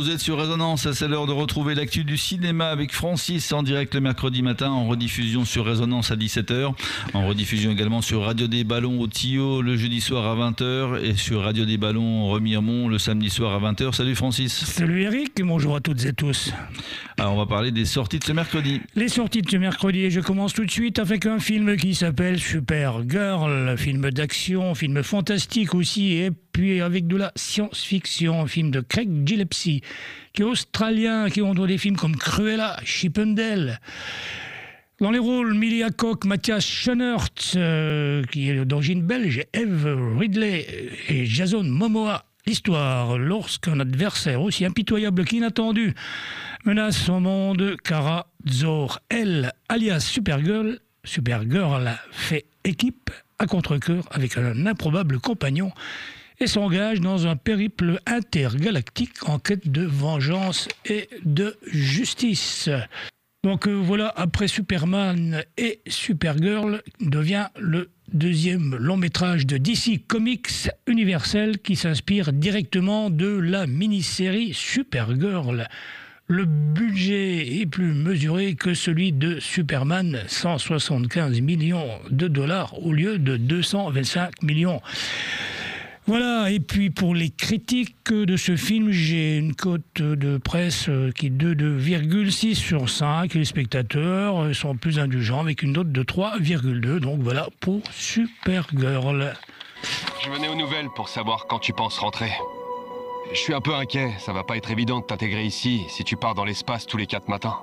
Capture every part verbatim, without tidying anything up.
vous êtes sur Résonance, c'est l'heure de retrouver l'actu du cinéma avec Francis en direct le mercredi matin, en rediffusion sur Résonance à dix-sept heures, en rediffusion également sur Radio des Ballons au Tillot le jeudi soir à vingt heures et sur Radio des Ballons Remiremont le samedi soir à vingt heures. Salut Francis. Salut Eric et bonjour à toutes et tous. Alors on va parler des sorties de ce mercredi. Les sorties de ce mercredi, et je commence tout de suite avec un film qui s'appelle Supergirl, film d'action, film fantastique aussi, et puis avec de la science-fiction, un film de Craig Gillespie, qui est australien, qui ont des films comme Cruella, Chip 'n Dale. Dans les rôles, Millie Cook, Matthias Schoenaerts, euh, qui est d'origine belge, Eve Ridley et Jason Momoa. L'histoire, lorsqu'un adversaire aussi impitoyable qu'inattendu menace son monde, Kara Zor-El, alias Supergirl, Supergirl fait équipe à contre-cœur avec un improbable compagnon et s'engage dans un périple intergalactique en quête de vengeance et de justice. Donc euh, voilà, après Superman et Supergirl, devient le deuxième long métrage de D C Comics Universel qui s'inspire directement de la mini-série Supergirl. Le budget est plus mesuré que celui de Superman, cent soixante-quinze millions de dollars au lieu de deux cent vingt-cinq millions. Voilà, et puis pour les critiques de ce film, j'ai une cote de presse qui est de deux virgule six sur cinq. Les spectateurs sont plus indulgents avec une note de trois virgule deux. Donc voilà pour Supergirl. Je venais aux nouvelles pour savoir quand tu penses rentrer. Je suis un peu inquiet, ça va pas être évident de t'intégrer ici si tu pars dans l'espace tous les quatre matins.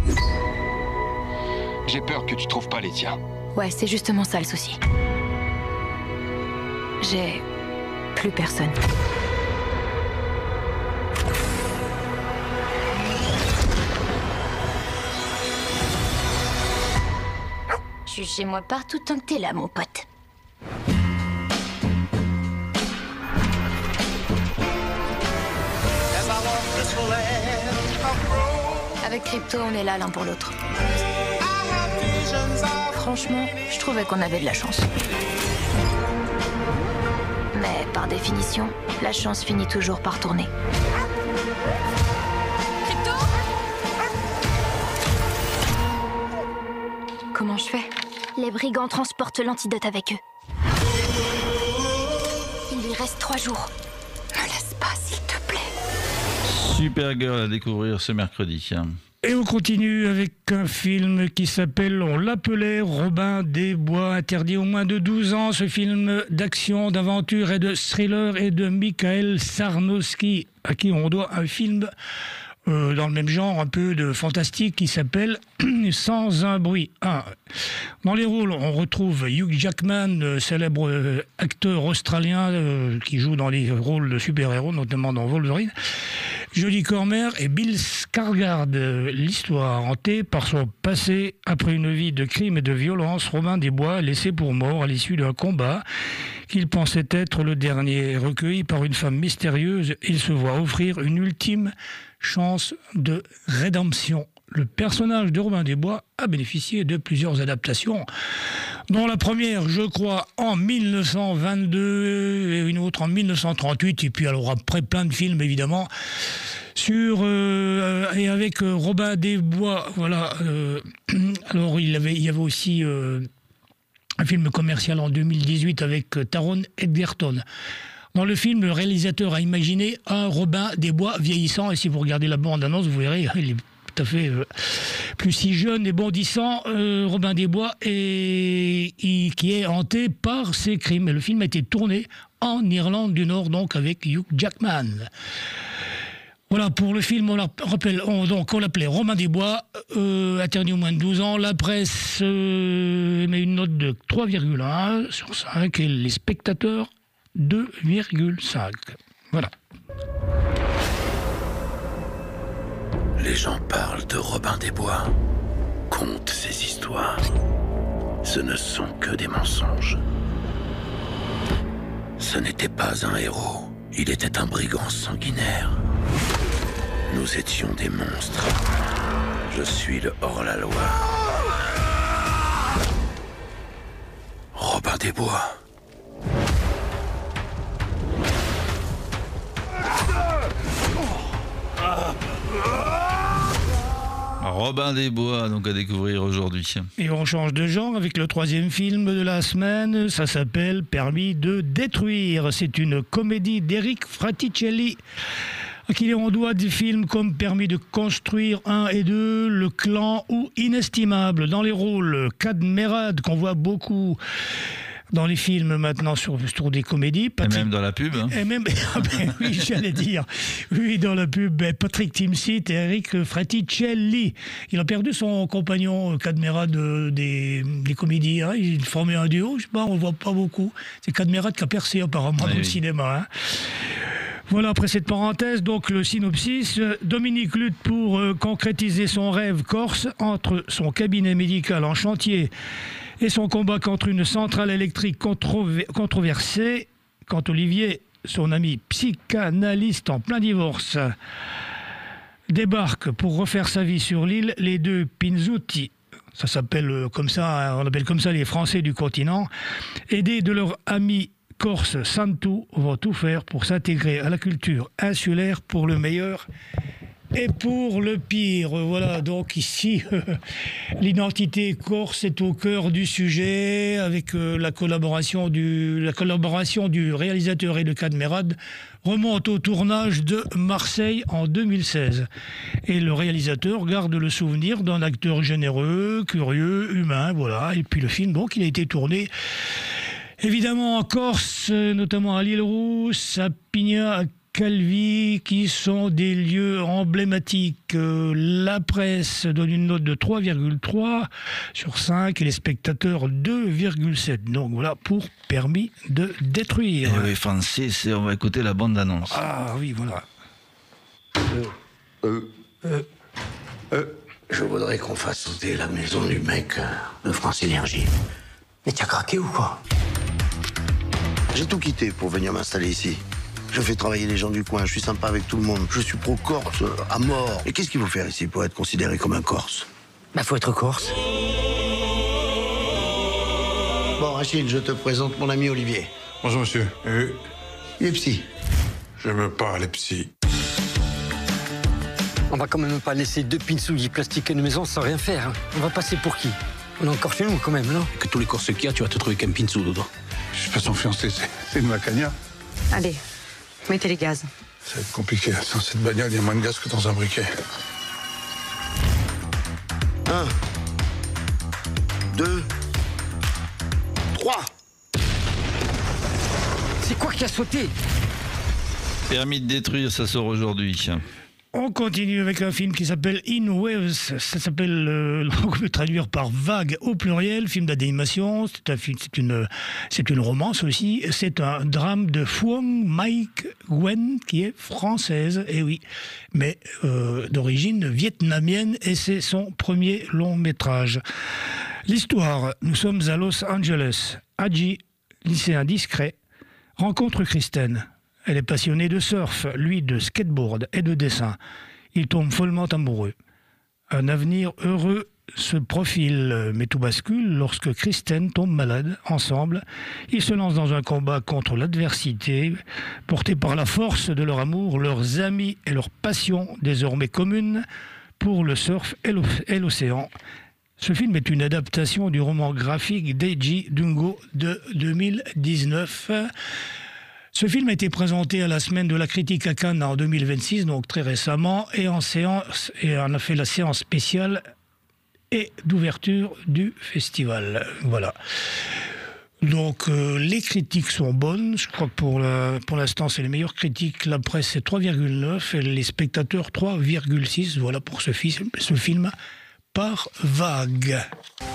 J'ai peur que tu trouves pas les tiens. Ouais, c'est justement ça le souci. J'ai... plus personne. Je suis chez moi partout tant que t'es là, mon pote. Avec Crypto, on est là l'un pour l'autre. Franchement, je trouvais qu'on avait de la chance. Mais par définition, la chance finit toujours par tourner. Crypto ? Comment je fais ? Les brigands transportent l'antidote avec eux. Il lui reste trois jours. Ne laisse pas, s'il te plaît. Supergirl à découvrir ce mercredi. Et on continue avec un film qui s'appelle, on l'appelait Robin des Bois, interdit aux moins de douze ans. Ce film d'action, d'aventure et de thriller est de Michael Sarnowski, à qui on doit un film euh, dans le même genre, un peu de fantastique, qui s'appelle Sans un bruit. Ah. Dans les rôles, on retrouve Hugh Jackman, euh, célèbre euh, acteur australien euh, qui joue dans les rôles de super-héros, notamment dans Wolverine. Jodie Comer et Bill Skarsgård. L'histoire hantée par son passé. Après une vie de crime et de violence, Robin des Bois, laissé pour mort à l'issue d'un combat qu'il pensait être le dernier. Recueilli par une femme mystérieuse, il se voit offrir une ultime chance de rédemption. Le personnage de Robin des Bois a bénéficié de plusieurs adaptations, dont la première, je crois, en mille neuf cent vingt-deux, et une autre en mille neuf cent trente-huit, et puis alors après plein de films, évidemment, sur euh, et avec euh, Robin des Bois, voilà. Euh, alors il, avait, il y avait aussi euh, un film commercial en deux mille dix-huit avec euh, Taron Egerton. Dans le film, le réalisateur a imaginé un Robin des Bois vieillissant, et si vous regardez la bande-annonce, vous verrez, il est tout à fait euh, plus si jeune et bondissant, euh, Robin des Bois, et, et qui est hanté par ses crimes. Et le film a été tourné en Irlande du Nord, donc avec Hugh Jackman. Voilà, pour le film, on l'appelait, on, donc, on l'appelait Robin des Bois, euh, interdit aux moins de douze ans. La presse euh, met une note de trois virgule un sur cinq et les spectateurs deux virgule cinq. Voilà. Les gens parlent de Robin des Bois, content ces histoires. Ce ne sont que des mensonges. Ce n'était pas un héros, il était un brigand sanguinaire. Nous étions des monstres. Je suis le hors-la-loi. Robin des Bois. Robin des Bois, donc à découvrir aujourd'hui. Et on change de genre avec le troisième film de la semaine. Ça s'appelle Permis de détruire. C'est une comédie d'Eric Fraticelli, à qui on doit des films comme Permis de construire un et deux, Le Clan ou Inestimable. Dans les rôles, Kad Merad, qu'on voit beaucoup dans les films maintenant sur, sur des comédies. Patrick, et même dans la pub. Hein. Et même, ben oui, j'allais dire. Oui, dans la pub, ben, Patrick Timsit et Eric Fraticelli. Il a perdu son compagnon, Kad Merad, de, des, des comédies. Hein. Il formait un duo, je sais pas, on ne voit pas beaucoup. C'est Kad Merad qui a percé apparemment oui, dans le oui. cinéma. Hein. Voilà, après cette parenthèse, donc le synopsis. Dominique lutte pour euh, concrétiser son rêve corse entre son cabinet médical en chantier et son combat contre une centrale électrique controver- controversée, quand Olivier, son ami psychanalyste en plein divorce, débarque pour refaire sa vie sur l'île, les deux Pinzuti, ça s'appelle comme ça, on appelle comme ça les Français du continent, aidés de leur ami corse Santu, vont tout faire pour s'intégrer à la culture insulaire pour le meilleur et pour le pire. Voilà, donc ici, euh, l'identité corse est au cœur du sujet, avec euh, la, collaboration du, la collaboration du réalisateur et de Kad Merad remonte au tournage de Marseille en deux mille seize. Et le réalisateur garde le souvenir d'un acteur généreux, curieux, humain, voilà. Et puis le film, donc, il a été tourné évidemment en Corse, notamment à l'île Rousse, à Pigna, à Calvi, qui sont des lieux emblématiques. La presse donne une note de trois virgule trois sur cinq et les spectateurs deux virgule sept. Donc voilà pour Permis de détruire. Et oui, Francis, on va écouter la bande-annonce. Ah oui, voilà. Euh, euh, euh, euh, je voudrais qu'on fasse sauter la maison du mec euh, de France Énergie. Mais t'as craqué ou quoi? J'ai tout quitté pour venir m'installer ici. Je fais travailler les gens du coin, je suis sympa avec tout le monde. Je suis pro-corse à mort. Et qu'est-ce qu'il faut faire ici pour être considéré comme un corse? Bah, faut être corse. Bon, Rachid, je te présente mon ami Olivier. Bonjour, monsieur. Euh, Il est psy. J'aime pas les psys. On va quand même pas laisser deux pinsouli plastiques à une maison sans rien faire. Hein. On va passer pour qui? On est encore chez nous, quand même, non? Que tous les corses qu'il y a, tu vas te trouver qu'un pinsou dedans. Je suis pas son fiancé, c'est, c'est une macania. Allez, mettez les gaz. Ça va être compliqué. Dans cette bagnole, il y a moins de gaz que dans un briquet. Un. Deux. Trois. C'est quoi qui a sauté? Permis de détruire, ça sort aujourd'hui. On continue avec un film qui s'appelle In Waves. Ça s'appelle, euh, on peut le traduire par vague au pluriel, film d'animation. C'est, un film, c'est, une, c'est une romance aussi. C'est un drame de Phuong Mai Nguyen, qui est française, et oui, mais euh, d'origine vietnamienne, et c'est son premier long métrage. L'histoire, nous sommes à Los Angeles. Haji, lycéen discret, rencontre Kristen. Elle est passionnée de surf, lui de skateboard et de dessin. Ils tombent follement amoureux. Un avenir heureux se profile, mais tout bascule lorsque Kristen tombe malade. Ensemble, ils se lancent dans un combat contre l'adversité, portés par la force de leur amour, leurs amis et leur passion désormais commune pour le surf et l'océan. Ce film est une adaptation du roman graphique d'Eiji Dungo de deux mille dix-neuf. Ce film a été présenté à la Semaine de la Critique à Cannes en deux mille vingt-six, donc très récemment, et en séance, et on a fait la séance spéciale et d'ouverture du festival. Voilà. Donc euh, les critiques sont bonnes. Je crois que pour, la, pour l'instant, c'est les meilleures critiques. La presse, c'est trois virgule neuf et les spectateurs, trois virgule six. Voilà pour ce film, ce film par vague.